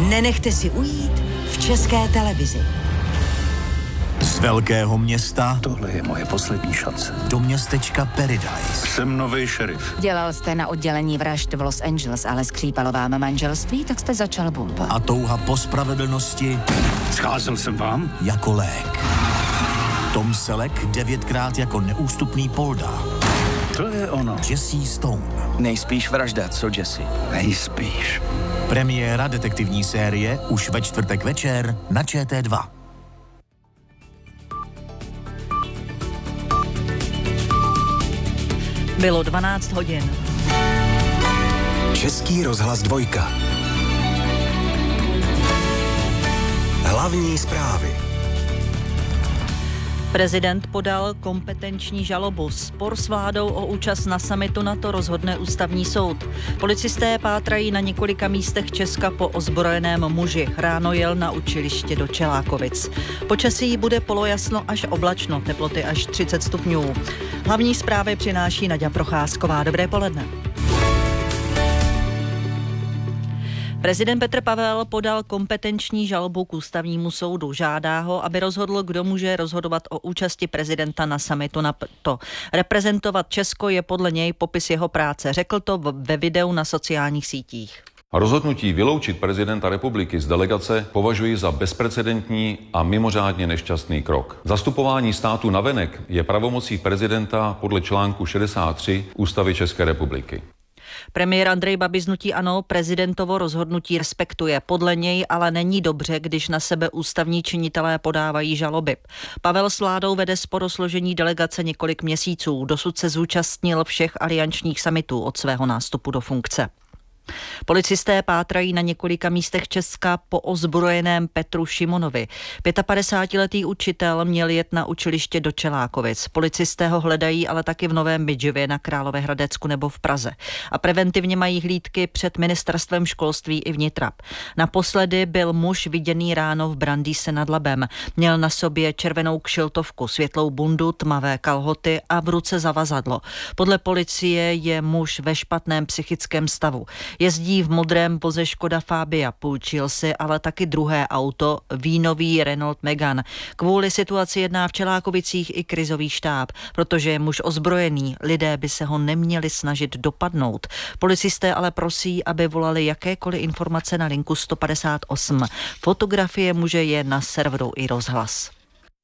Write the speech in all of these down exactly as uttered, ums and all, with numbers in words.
Nenechte si ujít v České televizi. Z velkého města tohle je moje poslední šance. Do městečka Paradise. Jsem nový šerif. Dělal jste na oddělení vražd v Los Angeles, ale skřípalo vám manželství, tak jste začal bumpa. A touha po spravedlnosti Scházel jsem vám jako lék. Tom Selleck devětkrát jako neústupný Polda. To je ono. Jesse Stone. Nejspíš vražda, co Jesse? Nejspíš. Premiéra detektivní série už ve čtvrtek večer na Č T dva. Bylo dvanáct hodin. Český rozhlas dvojka. Hlavní zprávy. Prezident podal kompetenční žalobu. Spor s vládou o účast na summitu NATO rozhodne ústavní soud. Policisté pátrají na několika místech Česka po ozbrojeném muži. Ráno jel na učiliště do Čelákovic. Počasí bude polojasno až oblačno, teploty až třicet stupňů. Hlavní zprávy přináší Naďa Procházková. Dobré poledne. Prezident Petr Pavel podal kompetenční žalobu k ústavnímu soudu. Žádá ho, aby rozhodl, kdo může rozhodovat o účasti prezidenta na summitu NATO. Reprezentovat Česko je podle něj popis jeho práce. Řekl to ve videu na sociálních sítích. Rozhodnutí vyloučit prezidenta republiky z delegace považuji za bezprecedentní a mimořádně nešťastný krok. Zastupování státu navenek je pravomocí prezidenta podle článku šedesát tři Ústavy České republiky. Premiér Andrej Babiš z hnutí ANO prezidentovo rozhodnutí respektuje. Podle něj ale není dobře, když na sebe ústavní činitelé podávají žaloby. Pavel s vládou vede spor o složení delegace několik měsíců. Dosud se zúčastnil všech aliančních summitů od svého nástupu do funkce. Policisté pátrají na několika místech Česka po ozbrojeném Petru Šimonovi. pětapadesátiletý učitel měl jet na učiliště do Čelákovic. Policisté ho hledají ale taky v Novém Bydžově, na Královéhradecku nebo v Praze. A preventivně mají hlídky před ministerstvem školství i vnitra. Naposledy byl muž viděný ráno v Brandýse nad Labem. Měl na sobě červenou kšiltovku, světlou bundu, tmavé kalhoty a v ruce zavazadlo. Podle policie je muž ve špatném psychickém stavu. Jezdí v modrém voze Škoda Fabia, půjčil si ale taky druhé auto, vínový Renault Megane. Kvůli situaci jedná v Čelákovicích i krizový štáb, protože je muž ozbrojený, lidé by se ho neměli snažit dopadnout. Policisté ale prosí, aby volali jakékoliv informace na linku sto padesát osm. Fotografie muže je na serveru i rozhlas.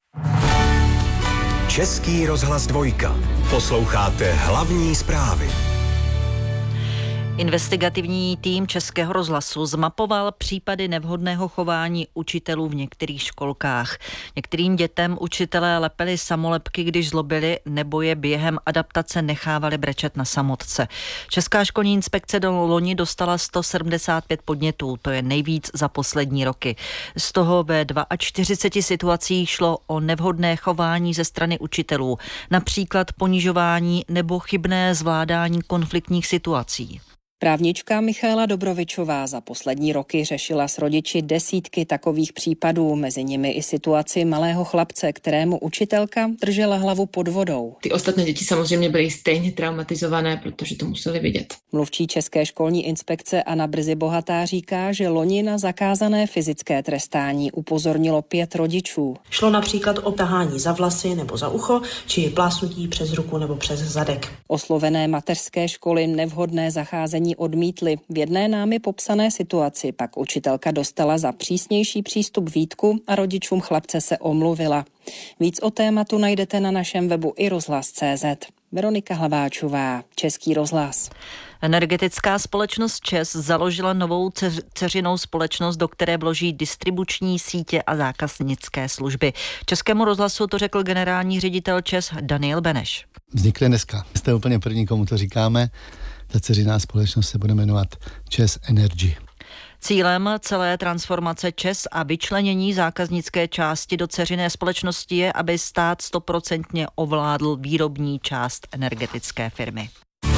Český rozhlas dvojka. Posloucháte hlavní zprávy. Investigativní tým Českého rozhlasu zmapoval případy nevhodného chování učitelů v některých školkách. Některým dětem učitelé lepili samolepky, když zlobili, nebo je během adaptace nechávali brečet na samotce. Česká školní inspekce do loni dostala sto sedmdesát pět podnětů, to je nejvíc za poslední roky. Z toho ve čtyřiceti dvou situacích šlo o nevhodné chování ze strany učitelů, například ponižování nebo chybné zvládání konfliktních situací. Právnička Michaela Dobrovičová za poslední roky řešila s rodiči desítky takových případů, mezi nimi i situaci malého chlapce, kterému učitelka držela hlavu pod vodou. Ty ostatní děti samozřejmě byly stejně traumatizované, protože to museli vidět. Mluvčí České školní inspekce Anna Brzy Bohatá říká, že loni na zakázané fyzické trestání upozornilo pět rodičů. Šlo například o tahání za vlasy nebo za ucho, či plásnutí přes ruku nebo přes zadek. Oslovené mateřské školy nevhodné zacházení odmítli. V jedné námi popsané situaci pak učitelka dostala za přísnější přístup výtku a rodičům chlapce se omluvila. Víc o tématu najdete na našem webu i rozhlas tečka cé zet. Veronika Hlaváčová, Český rozhlas. Energetická společnost ČEZ založila novou dceřinou společnost, do které vloží distribuční sítě a zákaznické služby. Českému rozhlasu to řekl generální ředitel ČEZ Daniel Beneš. Vznikne dneska. Jste úplně první, komu to říkáme. Ta dceřiná společnost se bude jmenovat ČEZ Energy. Cílem celé transformace ČEZ a vyčlenění zákaznické části do dceřiné společnosti je, aby stát stoprocentně ovládl výrobní část energetické firmy.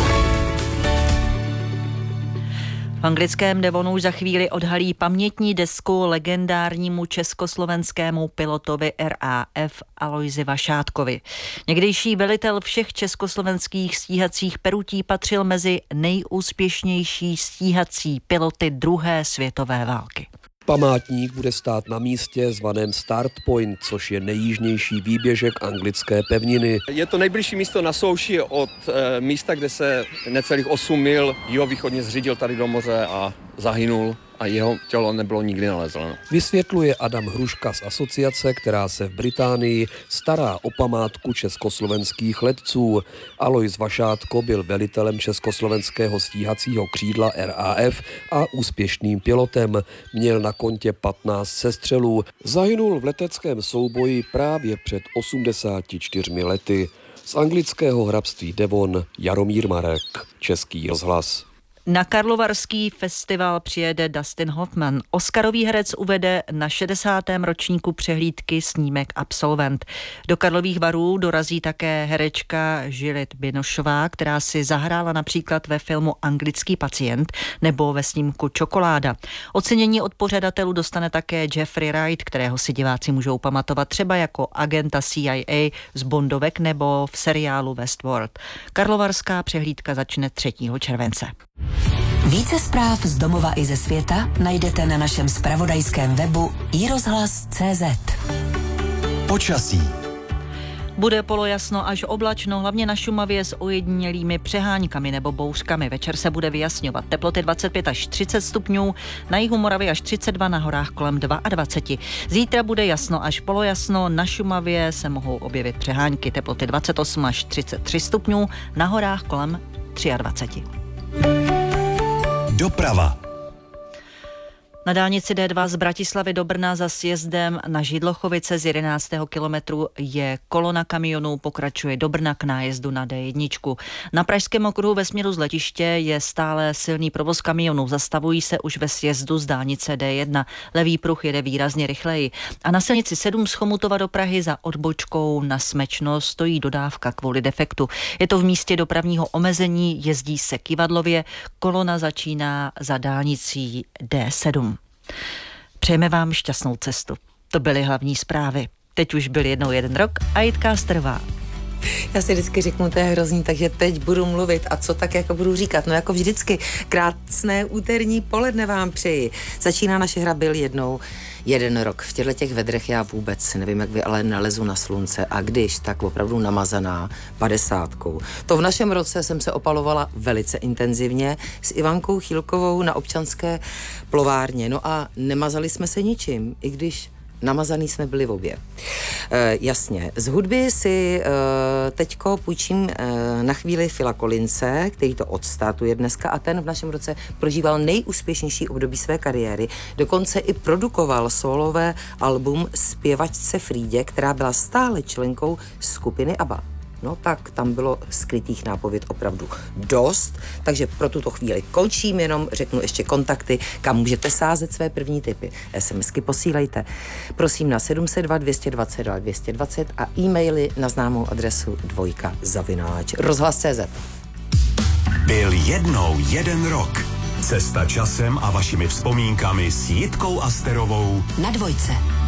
V anglickém Devonu už za chvíli odhalí pamětní desku legendárnímu československému pilotovi R A F Alojzi Vašátkovi. Někdejší velitel všech československých stíhacích perutí patřil mezi nejúspěšnější stíhací piloty druhé světové války. Památník bude stát na místě zvaném Start Point, což je nejjižnější výběžek anglické pevniny. Je to nejbližší místo na souši od e, místa, kde se necelých osm mil jihovýchodně zřídil tady do moře a zahynul a jeho tělo nebylo nikdy nalezeno. Vysvětluje Adam Hruška z asociace, která se v Británii stará o památku československých letců. Alois Vašátko byl velitelem československého stíhacího křídla R A F a úspěšným pilotem. Měl na kontě patnáct sestřelů. Zahynul v leteckém souboji právě před osmdesáti čtyřmi lety. Z anglického hrabství Devon Jaromír Marek, Český rozhlas. Na Karlovarský festival přijede Dustin Hoffman. Oscarový herec uvede na šedesátém ročníku přehlídky snímek Absolvent. Do Karlových Varů dorazí také herečka Juliette Binošová, která si zahrála například ve filmu Anglický pacient nebo ve snímku Čokoláda. Ocenění od pořadatelů dostane také Jeffrey Wright, kterého si diváci můžou pamatovat třeba jako agenta C I A z Bondovek nebo v seriálu Westworld. Karlovarská přehlídka začne třetího července. Více zpráv z domova i ze světa najdete na našem zpravodajském webu i rozhlas tečka cé zet. Počasí. Bude polojasno až oblačno, hlavně na Šumavě s ojedinělými přeháňkami nebo bouřkami. Večer se bude vyjasňovat. Teploty dvacet pět až třicet stupňů, na jihu Moravy až třicet dva, na horách kolem dvacet dva. Zítra bude jasno až polojasno, na Šumavě se mohou objevit přeháňky. Teploty dvacet osm až třicet tři stupňů, na horách kolem dvacet tři. Doprava. Na dálnici D dva z Bratislavy do Brna za sjezdem na Židlochovice z jedenáctého kilometru je kolona kamionů, pokračuje do Brna k nájezdu na D jedna. Na pražském okruhu ve směru z letiště je stále silný provoz kamionů, zastavují se už ve sjezdu z dálnice D jedna. Levý pruh jede výrazně rychleji. A na silnici sedm z Chomutova do Prahy za odbočkou na Smečno stojí dodávka kvůli defektu. Je to v místě dopravního omezení, jezdí se kivadlově, kolona začíná za dálnicí D sedm. Přejeme vám šťastnou cestu. To byly hlavní zprávy. Teď už byl jednou jeden rok a Jitka Strvá. Já si vždycky řeknu, to je hrozný, takže teď budu mluvit a co tak jako budu říkat. No jako vždycky, krásné úterní poledne vám přeji. Začíná naše hra Byl jednou jeden rok. V těchto těch vedrech já vůbec nevím, jak vy, ale nalezu na slunce a když, tak opravdu namazaná padesátkou. To v našem roce jsem se opalovala velice intenzivně s Ivankou Chýlkovou na občanské plovárně. No a nemazali jsme se ničím, i když namazaný jsme byli v obě. E, jasně, z hudby si e, teďko půjčím e, na chvíli Phila Collinse, který to odstartuje dneska a ten v našem roce prožíval nejúspěšnější období své kariéry. Dokonce i produkoval solové album zpěvačce Frýdě, která byla stále členkou skupiny ABBA. No tak tam bylo skrytých nápověd opravdu dost, takže pro tuto chvíli končím, jenom řeknu ještě kontakty, kam můžete sázet své první tipy. SMSky posílejte, prosím na sedm set dva, dvě stě dvacet dva, dvě stě dvacet a e-maily na známou adresu dvojka zavináč rozhlas tečka cé zet. Byl jednou jeden rok. Cesta časem a vašimi vzpomínkami s Jitkou Asterovou na dvojce.